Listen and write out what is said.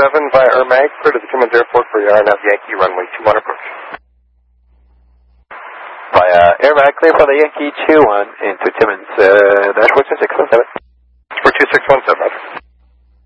via Air Mag, clear to the Timmins Airport for RNAV Yankee, runway 21 approach. Via Air Mag, clear for the Yankee 21 into Timmins, dashboard 2617. For 2617,